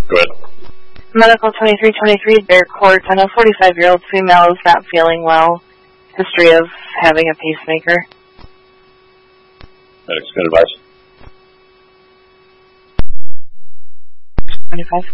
Go ahead. Medical 2323, Bear Court. I know 45-year-old female is not feeling well. History of having a pacemaker. Medics can advise. 25.